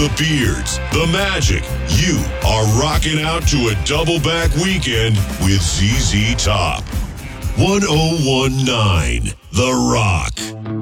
the beards, the magic. You are rocking out to a double back weekend with ZZ Top. 1019 The Rock.